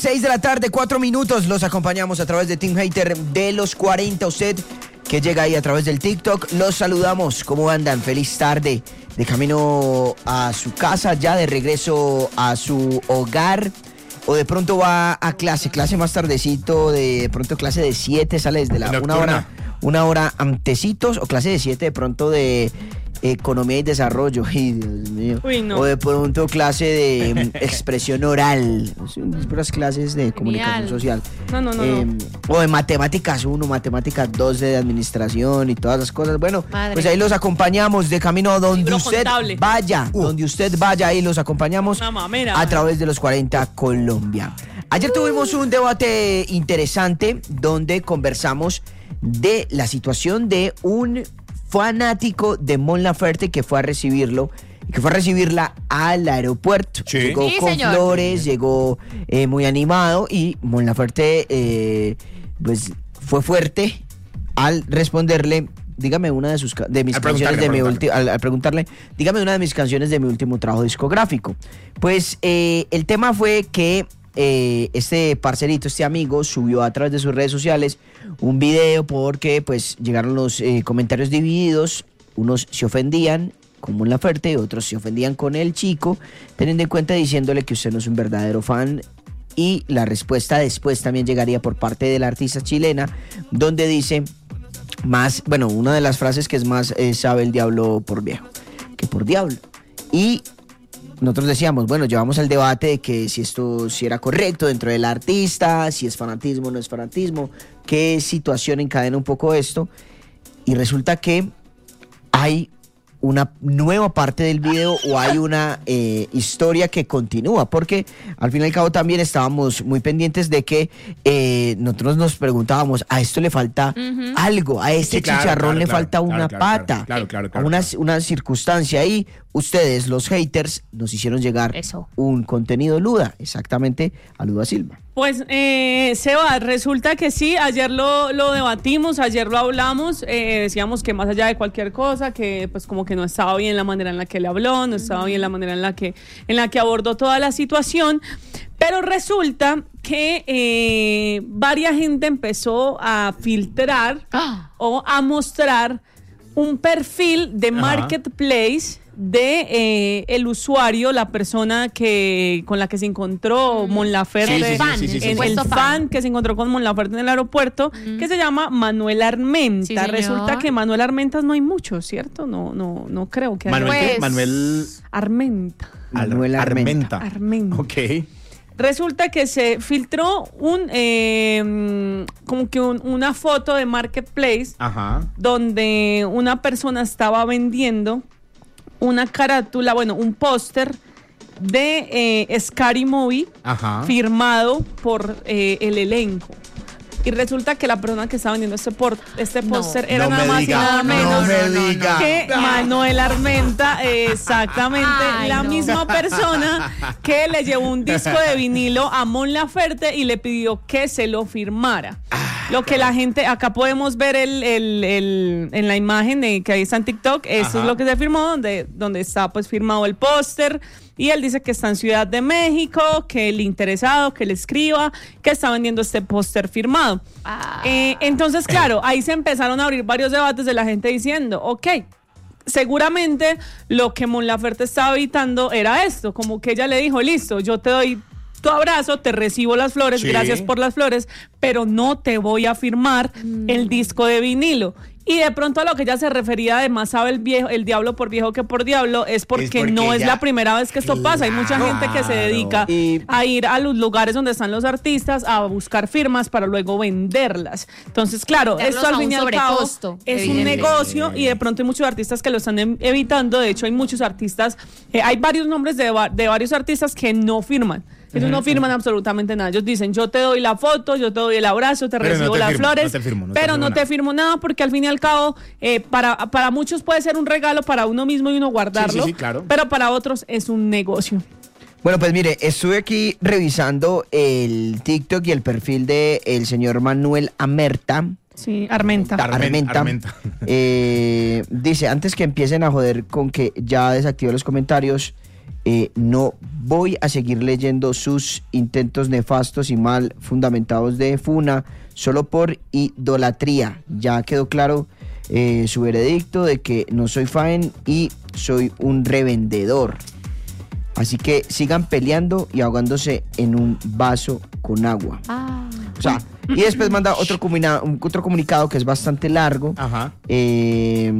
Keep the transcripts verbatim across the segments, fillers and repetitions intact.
seis de la tarde, cuatro minutos, los acompañamos a través de Team Hater de los cuarenta. Usted que llega ahí a través del TikTok, los saludamos. ¿Cómo andan? Feliz tarde. De camino a su casa, ya de regreso a su hogar. O de pronto va a clase, clase más tardecito, de pronto clase de siete, sale desde la una hora, una hora antecitos, o clase de siete de pronto de economía y desarrollo. Ay, Dios mío. Uy, no. O de pronto clase de um, expresión oral, puras clases de comunicación social. No, no, no, eh, no. O de matemáticas uno, matemáticas dos de administración y todas las cosas. Bueno, Madre. pues ahí los acompañamos de camino donde Libro usted contable. vaya, uh. donde usted vaya, ahí los acompañamos Una mamera. a través de los cuarenta Colombia. Ayer tuvimos un debate interesante donde conversamos de la situación de un fanático de Mon Laferte que fue a recibirlo, que fue a recibirla al aeropuerto. Sí. Llegó Sí, con señor. flores, llegó eh, muy animado y Mon Laferte eh, pues fue fuerte al responderle. Dígame una de sus de mis Al canciones de mi preguntarle. último al, al preguntarle, dígame una de mis canciones de mi último trabajo discográfico. Pues eh, el tema fue que eh, este parcerito, este amigo, subió a través de sus redes sociales un video porque pues llegaron los eh, comentarios divididos. Unos se ofendían con Mon Laferte, otros se ofendían con el chico, teniendo en cuenta diciéndole que usted no es un verdadero fan. Y la respuesta después también llegaría por parte de la artista chilena, donde dice más, bueno, una de las frases que es más eh, sabe el diablo por viejo que por diablo. Y nosotros decíamos, bueno, llevamos al debate de que si esto si era correcto dentro del artista, si es fanatismo o no es fanatismo, qué situación encadena un poco esto. Y resulta que hay una nueva parte del video o hay una eh, historia que continúa, porque al fin y al cabo también estábamos muy pendientes de que eh, nosotros nos preguntábamos, a esto le falta Ujú. algo, a este Sí, claro, chicharrón claro, le claro, falta claro, una claro, pata, claro, claro, claro, claro, una, claro. una circunstancia, y ustedes, los haters, nos hicieron llegar Eso. un contenido Luda, exactamente a Luda Silva. Pues, eh, Seba, resulta que sí, ayer lo, lo debatimos, ayer lo hablamos, eh, decíamos que más allá de cualquier cosa, que pues como que no estaba bien la manera en la que le habló, no estaba bien la manera en la que, en la que abordó toda la situación, pero resulta que eh, varias gente empezó a filtrar Ah. o a mostrar un perfil de Ajá. marketplace de eh, el usuario, la persona que con la que se encontró Mon Laferte, El fan, sí, sí, sí, el sí, en- supuesto el fan. fan que se encontró con Mon Laferte en el aeropuerto, que se llama Manuel Armenta. Sí, señor. Resulta que Manuel Armentas no hay mucho, ¿cierto? No, no, no creo que haya. Manuel, ¿qué? Pues- Manuel Armenta. Manuel Armenta. Armenta. Ok. Resulta que se filtró un eh, como que un- una foto de marketplace Ajá. donde una persona estaba vendiendo una carátula, bueno, un póster de eh, Scary Movie Ajá. firmado por eh, el elenco. Y resulta que la persona que estaba vendiendo este, por, este No. póster era No nada me más diga, y nada no menos me diga. que Manuel Armenta, eh, exactamente, Ay, la no. misma persona que le llevó un disco de vinilo a Mon Laferte y le pidió que se lo firmara. Lo que la gente, acá podemos ver el, el, el- en la imagen de, que ahí está en TikTok, eso Ajá. es lo que se firmó, donde, donde está pues firmado el póster. Y él dice que está en Ciudad de México, que el interesado, que le escriba, que está vendiendo este póster firmado. Ah. Eh, entonces, claro, ahí se empezaron a abrir varios debates de la gente diciendo, ok, seguramente lo que Mon Laferte estaba evitando era esto, como que ella le dijo, listo, yo te doy tu abrazo, te recibo las flores, Sí. gracias por las flores, pero no te voy a firmar el disco de vinilo. Y de pronto a lo que ella se refería, además sabe el viejo, el diablo por viejo que por diablo, es porque, Es porque no es ella- la primera vez que esto pasa. Hay mucha gente que se dedica Y- a ir a los lugares donde están los artistas a buscar firmas para luego venderlas. Entonces, claro, Venderlos esto al a un fin y al cabo sobrecosto, es un evidente. negocio y de pronto hay muchos artistas que lo están em- evitando. De hecho, hay muchos artistas, eh, hay varios nombres de, va- de varios artistas que no firman. Ellos no firman absolutamente nada. Ellos dicen, yo te doy la foto, yo te doy el abrazo, te Pero no recibo te las firmo, flores, no te firmo, no te pero firmo no nada. te firmo nada porque al fin y al cabo, eh, para, para muchos puede ser un regalo para uno mismo y uno guardarlo, Sí, sí, sí, claro. pero para otros es un negocio. Bueno, pues mire, estuve aquí revisando el TikTok y el perfil de el señor Manuel Amerta. Sí, Armenta. Armen- Armenta. Armenta. Eh, dice, antes que empiecen a joder con que ya desactivé los comentarios, eh, no voy a seguir leyendo sus intentos nefastos y mal fundamentados de funa solo por idolatría. Ya quedó claro eh, su veredicto de que no soy fan y soy un revendedor. Así que sigan peleando y ahogándose en un vaso con agua. Ah. O sea, y después manda otro, comuna, otro comunicado que es bastante largo. Ajá. Eh,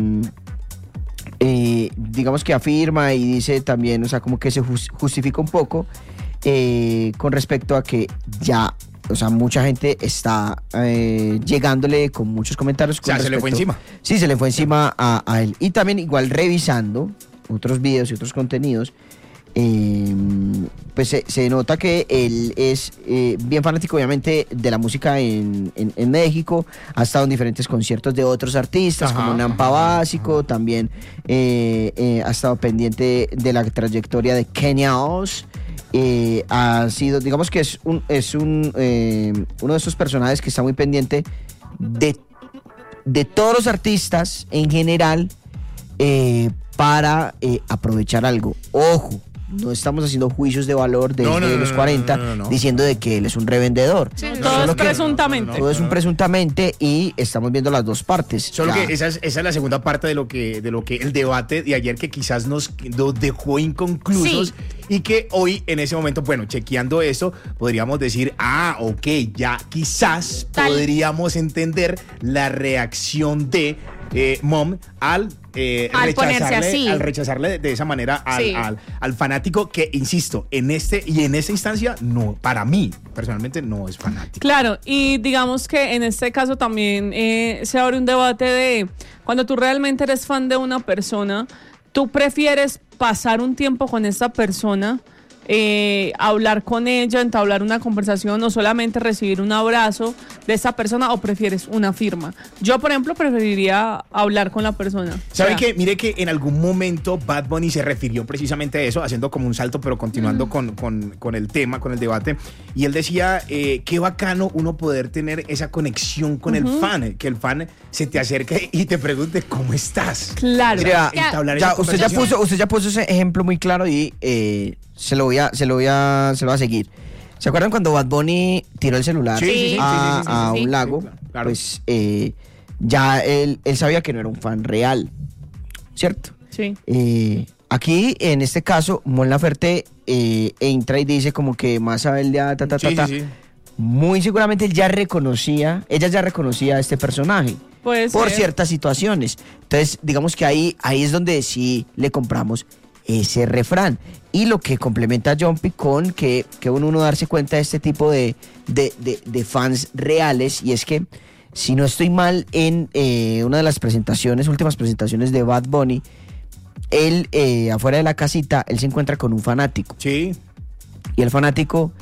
eh, digamos que afirma y dice también, o sea, como que se justifica un poco eh, con respecto a que ya, o sea, mucha gente está eh, llegándole con muchos comentarios. O sea, con se le fue respecto- encima. Sí, se le fue encima a, a él. Y también igual revisando otros videos y otros contenidos, eh, pues se, se nota que él es eh, bien fanático obviamente de la música en, en, en México, ha estado en diferentes conciertos de otros artistas, Ajá, como Nampa ajá, Básico, también eh, eh, ha estado pendiente de la trayectoria de Kenya Oz. Eh, ha sido, digamos que es un es un eh, uno de esos personajes que está muy pendiente de, de todos los artistas en general, eh, para eh, aprovechar algo. Ojo, no estamos haciendo juicios de valor desde No, no, no, los no, cuarenta no, no, no, no. diciendo de que él es un revendedor. Sí, no, todo no, es no, presuntamente. Todo es un presuntamente y estamos viendo las dos partes. Solo Ya. que esa es, esa es la segunda parte de lo que de lo que el debate de ayer que quizás nos, nos dejó inconclusos y que hoy en ese momento, bueno, chequeando eso, podríamos decir, ah, ok, ya quizás Tal- podríamos entender la reacción de eh, Mom al, eh, Al ponerse rechazarle, así. al rechazarle de, de esa manera al, Sí. al, al fanático que, insisto, en este y en esta instancia, no, para mí, personalmente, no es fanático. Claro, y digamos que en este caso también eh, se abre un debate de cuando tú realmente eres fan de una persona, tú prefieres pasar un tiempo con esta persona, eh, hablar con ella, entablar una conversación o solamente recibir un abrazo de esa persona, o prefieres una firma. Yo, por ejemplo, preferiría hablar con la persona. ¿Saben O sea, qué? Mire que en algún momento Bad Bunny se refirió precisamente a eso, haciendo como un salto, pero continuando con, con, con el tema, con el debate. Y él decía, eh, qué bacano uno poder tener esa conexión con el fan, que el fan se te acerque y te pregunte cómo estás. Claro. Mira, Entablar ya, esa usted ya conversación. puso, usted ya puso ese ejemplo muy claro y eh, se lo voy a, se lo voy a, se lo voy a seguir. ¿Se acuerdan cuando Bad Bunny tiró el celular Sí, sí, sí, a, sí, sí, sí, a sí, sí. un lago? Sí, claro. Pues eh, ya él, él sabía que no era un fan real, ¿cierto? Sí. Eh, aquí, en este caso, Mon Laferte eh, entra y dice como que más a él ya, ta, ta, ta, Sí, ta. sí, sí. Muy seguramente él ya reconocía, ella ya reconocía a este personaje Puede por ser. ciertas situaciones. Entonces, digamos que ahí, ahí es donde sí le compramos ese refrán. Y lo que complementa a Jumpy con que, que uno, uno darse cuenta de este tipo de, de, de- de fans reales, y es que, si no estoy mal, en eh, una de las presentaciones, últimas presentaciones de Bad Bunny, él, eh, afuera de la casita, él se encuentra con un fanático. Sí. Y el fanático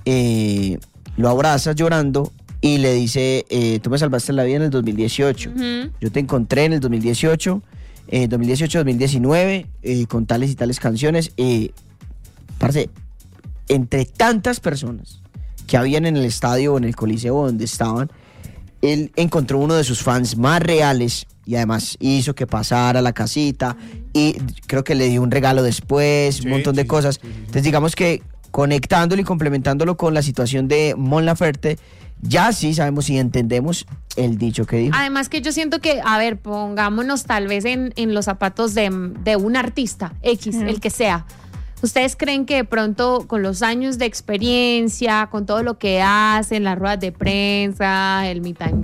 eh, lo abraza llorando y le dice, eh, tú me salvaste la vida en el dos mil dieciocho. Ujú. Yo te encontré en el dos mil dieciocho, eh, dos mil dieciocho, dos mil diecinueve, eh, con tales y tales canciones. Eh, parce, entre tantas personas que habían en el estadio o en el coliseo donde estaban, él encontró uno de sus fans más reales y además hizo que pasara a la casita y creo que le dio un regalo después, Sí, un montón de sí, cosas. sí, sí, sí. Entonces, digamos que conectándolo y complementándolo con la situación de Mon Laferte, ya sí sabemos y entendemos el dicho que dijo. Además que yo siento que, a ver, pongámonos tal vez en, en los zapatos de, de un artista X, Ujú. el que sea. ¿Ustedes creen que de pronto con los años de experiencia, con todo lo que hacen, las ruedas de prensa, el meet and